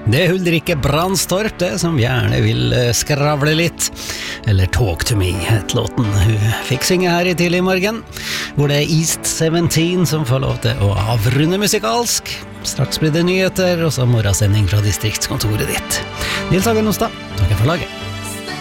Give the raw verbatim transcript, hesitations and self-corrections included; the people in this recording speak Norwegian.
Det er Ulrikke Brandstorp, det som gjerne vil skravle litt. Eller Talk to Me, het låten hun fikk synge her i tidlig morgen, hvor det er East syvten som får lov til å avrunde musikalsk. Straks blir det nyheter, og så morgensending fra distriktskontoret ditt. Nils Hagen Ostad, takk for laget.